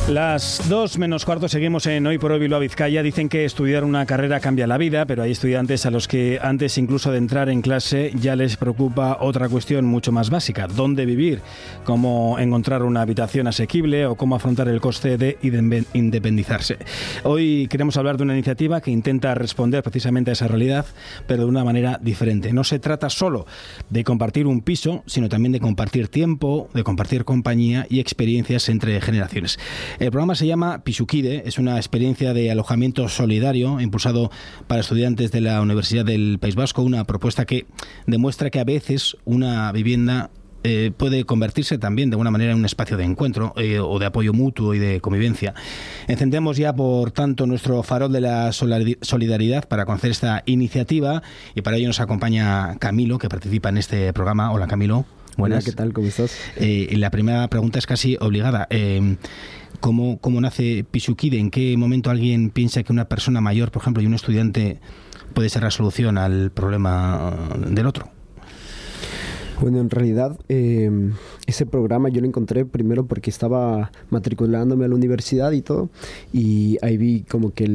Las 2 menos cuarto, seguimos en Hoy por Hoy Bilbao Vizcaya. Dicen que estudiar una carrera cambia la vida, pero hay estudiantes a los que antes incluso de entrar en clase ya les preocupa otra cuestión mucho más básica: dónde vivir, cómo encontrar una habitación asequible o cómo afrontar el coste de independizarse. Hoy queremos hablar de una iniciativa que intenta responder precisamente a esa realidad, pero de una manera diferente. No se trata solo de compartir un piso, sino también de compartir tiempo, de compartir compañía y experiencias entre generaciones. El programa se llama Pisukide, es una experiencia de alojamiento solidario impulsado para estudiantes de la Universidad del País Vasco, una propuesta que demuestra que a veces una vivienda puede convertirse también de alguna manera en un espacio de encuentro o de apoyo mutuo y de convivencia. Encendemos ya, por tanto, nuestro farol de la solidaridad para conocer esta iniciativa, y para ello nos acompaña Camilo, que participa en este programa. Hola, Camilo. Buenas. Hola, ¿qué tal? ¿Cómo estás? La primera pregunta es casi obligada. ¿Cómo nace Pisukide? ¿En qué momento alguien piensa que una persona mayor, por ejemplo, y un estudiante puede ser la solución al problema del otro? Bueno, en realidad ese programa yo lo encontré primero porque estaba matriculándome a la universidad y todo, y ahí vi como que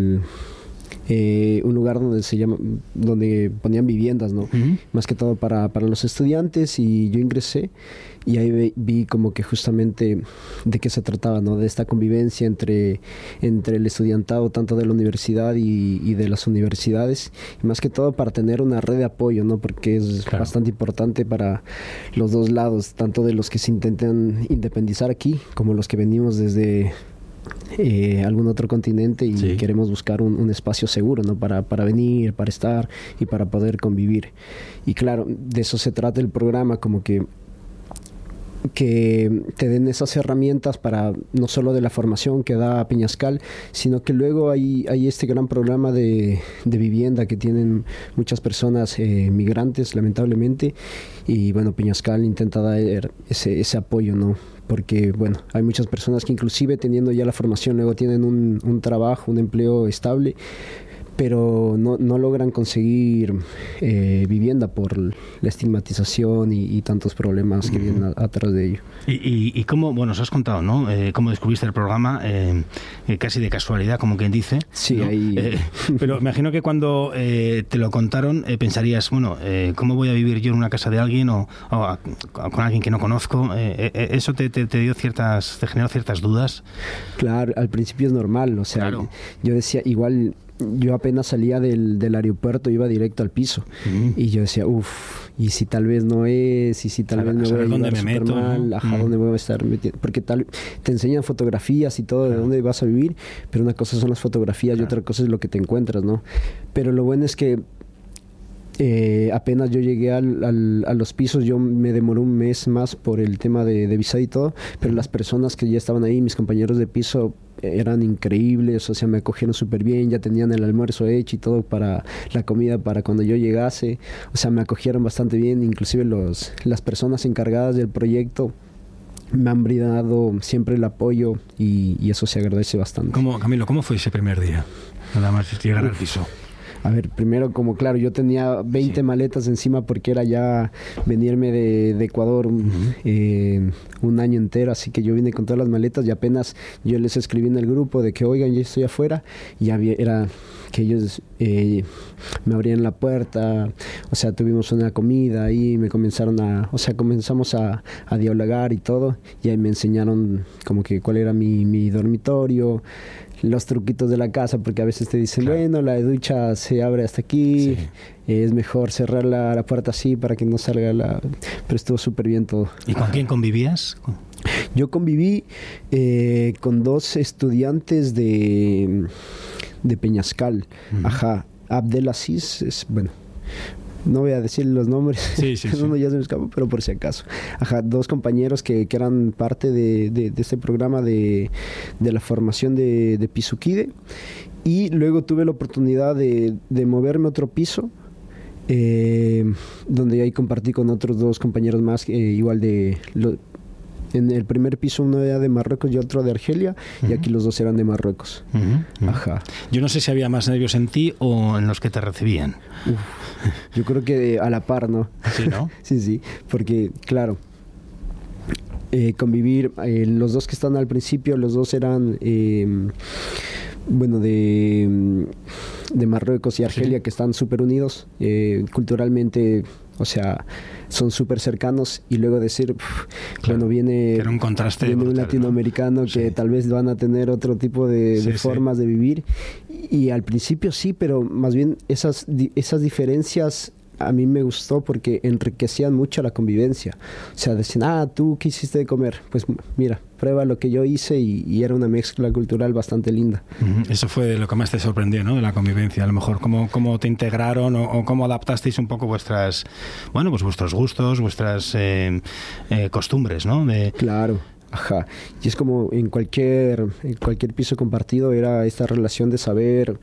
un lugar donde ponían viviendas, ¿no? Uh-huh. Más que todo para los estudiantes, y yo ingresé y ahí vi como que justamente de qué se trataba, ¿no? De esta convivencia entre el estudiantado, tanto de la universidad y de las universidades, y más que todo para tener una red de apoyo, ¿no? Porque es bastante importante para los dos lados, tanto de los que se intentan independizar aquí como los que venimos desde algún otro continente y queremos buscar un espacio seguro, ¿no? Para venir, para estar y para poder convivir. Y claro, de eso se trata el programa, como que te den esas herramientas para no solo de la formación que da Peñascal, sino que luego hay este gran programa de vivienda que tienen muchas personas migrantes, lamentablemente, y bueno, Peñascal intenta dar ese apoyo, ¿no? Porque bueno, hay muchas personas que inclusive teniendo ya la formación luego tienen un trabajo, un empleo estable, pero no logran conseguir vivienda por la estigmatización y tantos problemas que vienen atrás de ello. ¿Y cómo, bueno, os has contado, ¿no? Cómo descubriste el programa, casi de casualidad, como quien dice. Sí, ¿no? ahí... Pero me imagino que cuando te lo contaron pensarías, bueno, ¿cómo voy a vivir yo en una casa de alguien o con alguien que no conozco? ¿Eso te generó ciertas dudas? Claro, al principio es normal, o sea, claro. Yo decía, igual... Yo apenas salía del aeropuerto, iba directo al piso. Y yo decía, y si tal vez no es, y si tal vez me voy a llevar súper mal, ¿no? ¿Dónde voy a estar metiendo? Porque te enseñan fotografías y todo de dónde vas a vivir, pero una cosa son las fotografías y otra cosa es lo que te encuentras, ¿no? Pero lo bueno es que apenas yo llegué a los pisos, yo me demoré un mes más por el tema de visa y todo, pero las personas que ya estaban ahí, mis compañeros de piso, eran increíbles, o sea, me acogieron súper bien, ya tenían el almuerzo hecho y todo para la comida para cuando yo llegase, o sea, me acogieron bastante bien, inclusive las personas encargadas del proyecto me han brindado siempre el apoyo y eso se agradece bastante. Camilo, ¿cómo fue ese primer día? Nada más llegar al piso. A ver, primero, como claro, yo tenía 20 maletas encima porque era ya venirme de Ecuador un año entero, así que yo vine con todas las maletas y apenas yo les escribí en el grupo de que, oigan, yo estoy afuera, y era que ellos me abrían la puerta, o sea, tuvimos una comida y comenzamos a dialogar y todo, y ahí me enseñaron como que cuál era mi dormitorio, los truquitos de la casa, porque a veces te dicen, bueno, la ducha se abre hasta aquí, es mejor cerrar la puerta así para que no salga pero estuvo súper bien todo. ¿Y con quién convivías? Yo conviví con 2 estudiantes de Peñascal. Abdelaziz, bueno, no voy a decir los nombres, uno ya se me escapó, pero por si acaso. 2 compañeros que eran parte de este programa de la formación de Pisukide, y luego tuve la oportunidad de moverme a otro piso, donde ahí compartí con otros 2 compañeros más, igual en el primer piso uno era de Marruecos y otro de Argelia, y aquí los 2 eran de Marruecos. Yo no sé si había más nervios en ti o en los que te recibían. Yo creo que a la par, ¿no? Sí, ¿no? Sí, porque claro, convivir. Los dos que están al principio, los dos eran... bueno, de Marruecos y Argelia, que están súper unidos culturalmente, o sea, son súper cercanos, y luego decir, claro, bueno, viene un contraste brutal, un latinoamericano, ¿no? Que tal vez van a tener otro tipo de formas de vivir, y al principio sí, pero más bien esas diferencias a mí me gustó porque enriquecían mucho la convivencia. O sea, decían, ¿tú qué hiciste de comer? Pues mira, prueba lo que yo hice, y era una mezcla cultural bastante linda. Eso fue lo que más te sorprendió, ¿no? De la convivencia, a lo mejor cómo te integraron o cómo adaptasteis un poco vuestros gustos, vuestras costumbres, ¿no? Claro. Ajá. Y es como en cualquier piso compartido, era esta relación de saber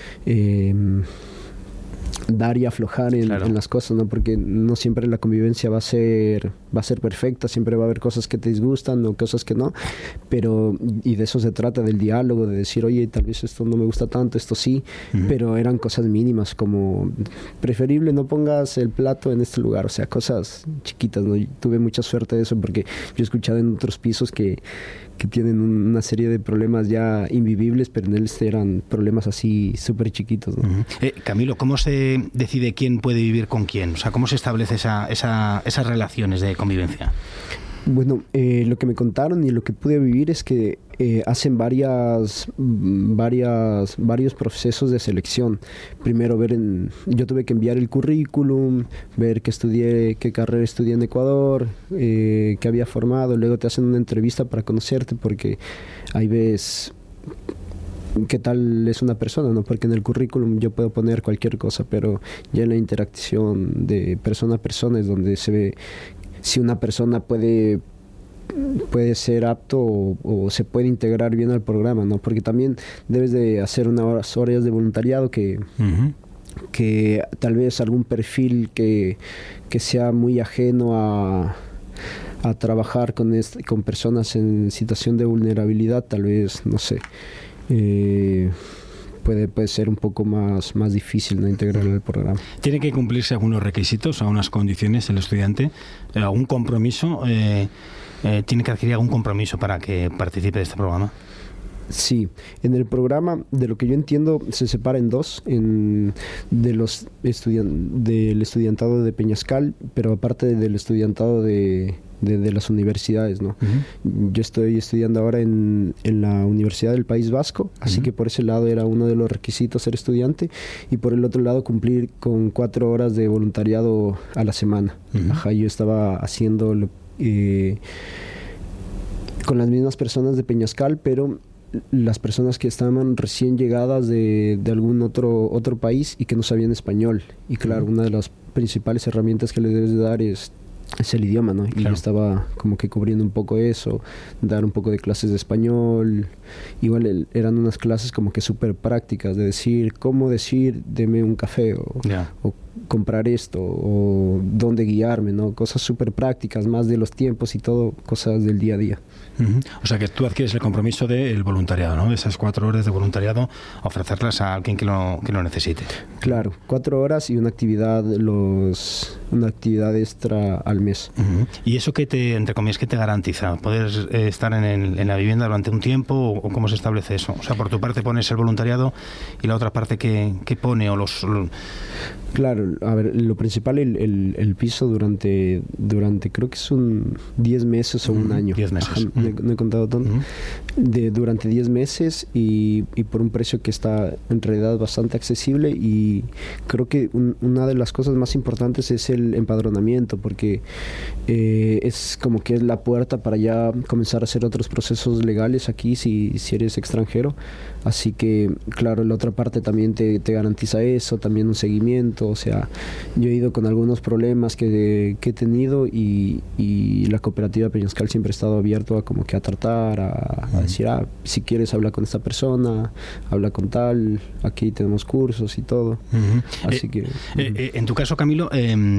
dar y aflojar en las cosas, ¿no? Porque no siempre la convivencia va a ser perfecta, siempre va a haber cosas que te disgustan o cosas que no, y de eso se trata, del diálogo, de decir, oye, tal vez esto no me gusta tanto, esto sí, pero eran cosas mínimas, como preferible no pongas el plato en este lugar, o sea, cosas chiquitas, ¿no? Yo tuve mucha suerte de eso, porque yo he escuchado en otros pisos que tienen una serie de problemas ya invivibles, pero en él eran problemas así súper chiquitos, ¿no? Camilo, ¿cómo se decide quién puede vivir con quién? O sea, ¿cómo se establece esas relaciones de convivencia? Bueno, lo que me contaron y lo que pude vivir es que hacen varios procesos de selección. Primero yo tuve que enviar el currículum, ver qué carrera estudié en Ecuador, qué había formado. Luego te hacen una entrevista para conocerte, porque ahí ves qué tal es una persona, ¿no? Porque en el currículum yo puedo poner cualquier cosa, pero ya en la interacción de persona a persona es donde se ve si una persona puede ser apto o se puede integrar bien al programa, ¿no? Porque también debes de hacer unas horas de voluntariado que tal vez algún perfil que sea muy ajeno a trabajar con personas en situación de vulnerabilidad, tal vez, no sé, puede ser un poco más difícil, ¿no?, integrarlo al programa. ¿Tiene que cumplirse algunos requisitos, algunas condiciones el estudiante? ¿Algún compromiso? ¿Tiene que adquirir algún compromiso para que participe de este programa? Sí, en el programa, de lo que yo entiendo, se separa en dos, del estudiantado de Peñascal, pero aparte del estudiantado de las universidades, ¿no? Yo estoy estudiando ahora en la Universidad del País Vasco, así que por ese lado era uno de los requisitos ser estudiante, y por el otro lado cumplir con 4 horas de voluntariado a la semana. Ajá, yo estaba haciendo con las mismas personas de Peñascal, pero las personas que estaban recién llegadas de algún otro país y que no sabían español. Y claro, una de las principales herramientas que les debes de dar es el idioma, ¿no? Y yo estaba como que cubriendo un poco eso, dar un poco de clases de español. Igual eran unas clases como que súper prácticas, de cómo decir, deme un café, o comprar esto, o dónde guiarme, ¿no? Cosas súper prácticas, más de los tiempos y todo, cosas del día a día. O sea que tú adquieres el compromiso del voluntariado, ¿no? De esas 4 horas de voluntariado, ofrecerlas a alguien que lo necesite. Claro, 4 horas y una actividad extra al mes. ¿Y eso entre comillas, qué te garantiza? ¿Poder estar en la vivienda durante un tiempo, o cómo se establece eso? O sea, por tu parte pones el voluntariado, y la otra parte ¿qué pone? Claro, a ver, lo principal, el piso durante creo que son 10 meses o un año. 10 meses. Ajá, no he contado tanto. Durante 10 meses y por un precio que está en realidad bastante accesible, y creo que una de las cosas más importantes es el empadronamiento, porque es como que es la puerta para ya comenzar a hacer otros procesos legales aquí si eres extranjero. Así que, claro, la otra parte también te garantiza eso, también un seguimiento. O sea, yo he ido con algunos problemas que he tenido, y la cooperativa Peñascal siempre ha estado abierto a como que a tratar, a decir, si quieres hablar con esta persona, habla con tal, aquí tenemos cursos y todo. Así que... en tu caso, Camilo,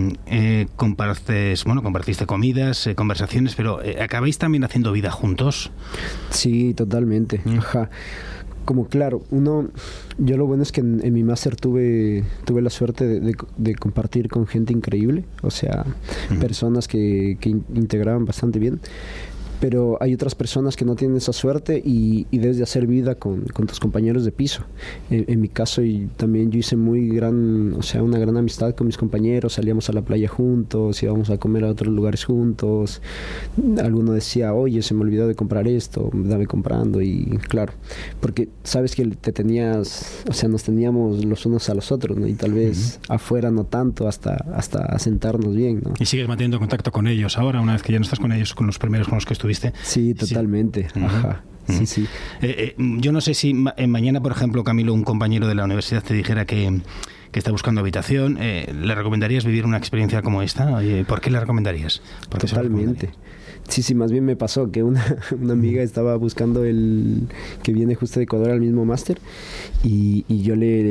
compartiste comidas, conversaciones, pero ¿acabáis también haciendo vida juntos? Sí, totalmente. Ajá. Como claro, yo lo bueno es que en mi máster tuve la suerte de compartir con gente increíble, o sea, personas que integraban bastante bien, pero hay otras personas que no tienen esa suerte y debes de hacer vida con tus compañeros de piso. En mi caso, y también yo hice una gran amistad con mis compañeros, salíamos a la playa juntos, íbamos a comer a otros lugares juntos. Alguno decía, oye, se me olvidó de comprar esto, dame comprando, y claro, porque sabes que nos teníamos los unos a los otros, ¿no? Y tal vez afuera no tanto, hasta sentarnos bien, ¿no? ¿Y sigues manteniendo contacto con ellos ahora, una vez que ya no estás con ellos, con los primeros con los que estuviste? Sí, totalmente. Sí. Ajá. Sí. Yo no sé si mañana, por ejemplo, Camilo, un compañero de la universidad te dijera que está buscando habitación, ¿le recomendarías vivir una experiencia como esta? ¿Por qué le recomendarías? Totalmente. Sí, más bien me pasó que una amiga estaba buscando que viene justo de Ecuador al mismo máster, y yo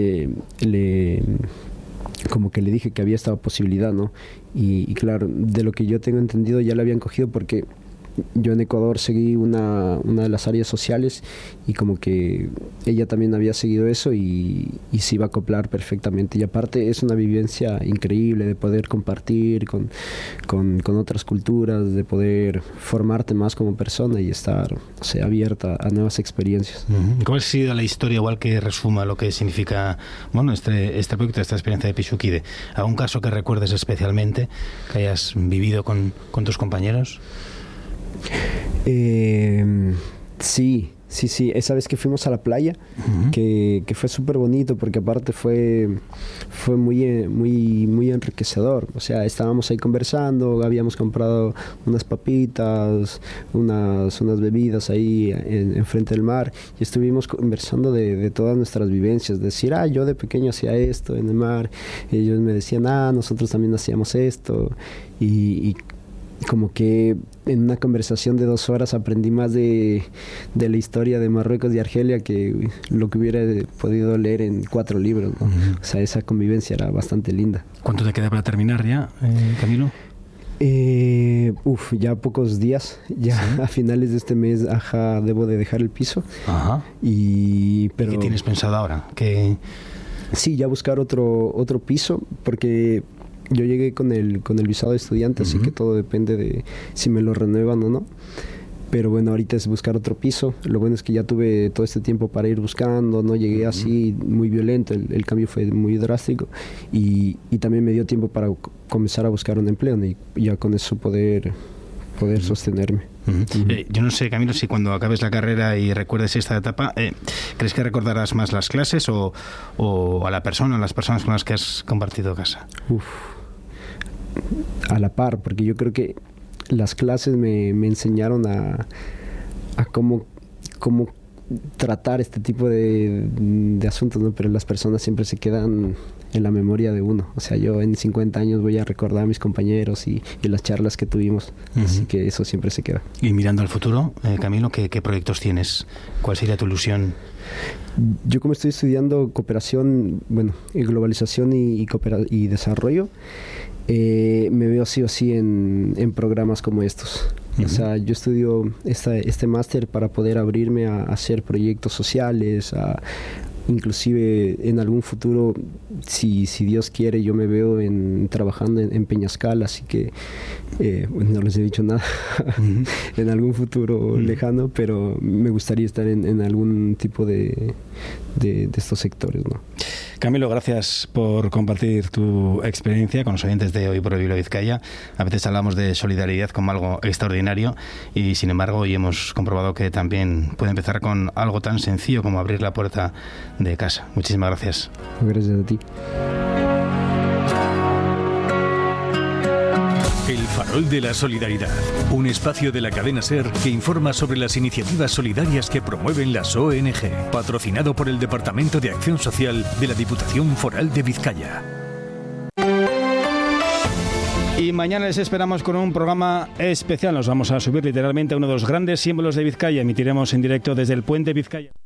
como que le dije que había esta posibilidad, ¿no? Y claro, de lo que yo tengo entendido ya la habían cogido, porque yo en Ecuador seguí una de las áreas sociales, y como que ella también había seguido eso y se iba a acoplar perfectamente. Y aparte es una vivencia increíble de poder compartir con otras culturas, de poder formarte más como persona y estar, abierta a nuevas experiencias. ¿Cuál ha sido la historia, igual que resuma lo que significa este proyecto, esta experiencia de Pixukide? ¿Algún caso que recuerdes especialmente que hayas vivido con tus compañeros? Sí. Esa vez que fuimos a la playa, que fue súper bonito, porque aparte fue muy enriquecedor. O sea, estábamos ahí conversando, habíamos comprado unas papitas, unas bebidas ahí enfrente del mar, y estuvimos conversando de todas nuestras vivencias, decir, yo de pequeño hacía esto en el mar, ellos me decían, nosotros también hacíamos esto, y como que en una conversación de 2 horas aprendí más de la historia de Marruecos y Argelia que lo que hubiera podido leer en 4 libros, ¿no? O sea, esa convivencia era bastante linda. ¿Cuánto te queda para terminar ya, Camilo? Ya pocos días, ya ¿sí? A finales de este mes, debo de dejar el piso. Ajá. Pero ¿qué tienes pensado ahora? Sí, ya buscar otro piso, porque yo llegué con el visado de estudiante, así que todo depende de si me lo renuevan o no. Pero bueno, ahorita es buscar otro piso. Lo bueno es que ya tuve todo este tiempo para ir buscando, no llegué así muy violento, el cambio fue muy drástico, y también me dio tiempo para comenzar a buscar un empleo, ¿no? Y ya con eso poder sostenerme. Yo no sé, Camilo, si cuando acabes la carrera y recuerdes esta etapa, ¿crees que recordarás más las clases o a las personas con las que has compartido casa? A la par, porque yo creo que las clases me enseñaron a cómo tratar este tipo de asuntos, ¿no? Pero las personas siempre se quedan en la memoria de uno. O sea, yo en 50 años voy a recordar a mis compañeros y las charlas que tuvimos. Así que eso siempre se queda. Y mirando al futuro, Camilo, ¿qué proyectos tienes? ¿Cuál sería tu ilusión? Yo, como estoy estudiando cooperación, globalización y desarrollo, me veo sí o sí en programas como estos. O sea, yo estudio este máster para poder abrirme a hacer proyectos sociales, inclusive en algún futuro, si Dios quiere, yo me veo trabajando en Peñascal, así que no les he dicho nada en algún futuro lejano, pero me gustaría estar en algún tipo de estos sectores, ¿no? Camilo, gracias por compartir tu experiencia con los oyentes de Hoy por Hoy Bilbao Vizcaya. A veces hablamos de solidaridad como algo extraordinario y, sin embargo, hoy hemos comprobado que también puede empezar con algo tan sencillo como abrir la puerta de casa. Muchísimas gracias. Gracias a ti. El Farol de la Solidaridad, un espacio de la cadena SER que informa sobre las iniciativas solidarias que promueven las ONG, patrocinado por el Departamento de Acción Social de la Diputación Foral de Vizcaya. Y mañana les esperamos con un programa especial. Nos vamos a subir literalmente a uno de los grandes símbolos de Vizcaya. Emitiremos en directo desde el Puente Vizcaya.